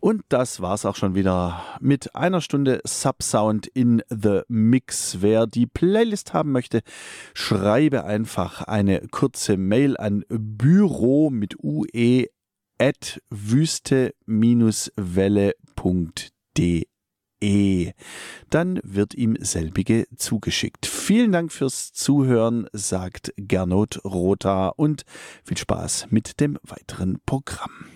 Und das war's auch schon wieder mit einer Stunde Subsound in the Mix. Wer die Playlist haben möchte, schreibe einfach eine kurze Mail an büro mit ue @wüste-welle.de. Dann wird ihm selbige zugeschickt. Vielen Dank fürs Zuhören, sagt Gernot Rotha, und viel Spaß mit dem weiteren Programm.